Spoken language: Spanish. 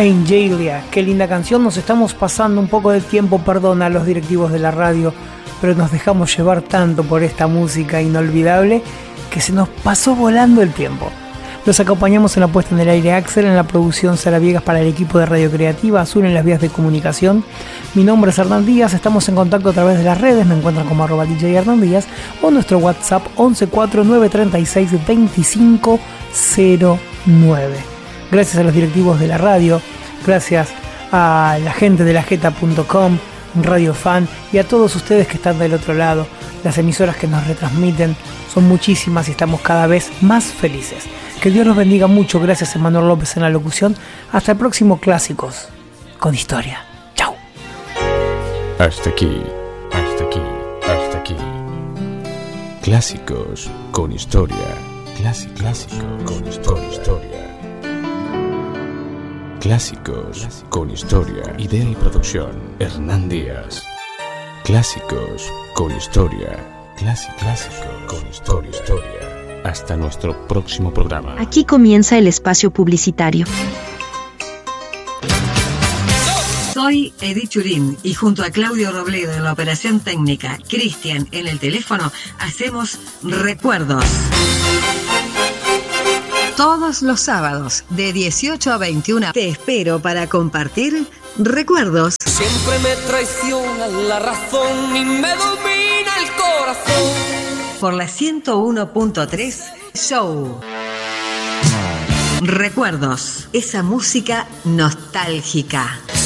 Angelia, qué linda canción. Nos estamos pasando un poco de tiempo, perdón a los directivos de la radio, pero nos dejamos llevar tanto por esta música inolvidable que se nos pasó volando el tiempo. Los acompañamos en la puesta en el aire Axel, en la producción Sara Viegas para el equipo de Radio Creativa, Azul en las vías de comunicación. Mi nombre es Hernán Díaz, estamos en contacto a través de las redes, me encuentran como @DJ Hernán Díaz o nuestro WhatsApp 1149362509. Gracias a los directivos de la radio, gracias a la gente de lajeta.com, Radio Fan y a todos ustedes que están del otro lado. Las emisoras que nos retransmiten son muchísimas y estamos cada vez más felices. Que Dios los bendiga mucho. Gracias, Emanuel López en la locución. Hasta el próximo Clásicos con Historia. Chau. Hasta aquí. Clásicos con Historia. Clásicos con historia. Clásicos con Historia. Idea y producción, Hernán Díaz. Clásicos con Historia. Clásico con historia. Hasta nuestro próximo programa. Aquí comienza el espacio publicitario. Soy Edith Churín y junto a Claudio Robledo en la operación técnica, Cristian en el teléfono, hacemos Recuerdos. Todos los sábados de 18 a 21 te espero para compartir Recuerdos. Siempre me traiciona la razón y me domina el corazón. Por la 101.3 Show. Recuerdos, esa música nostálgica.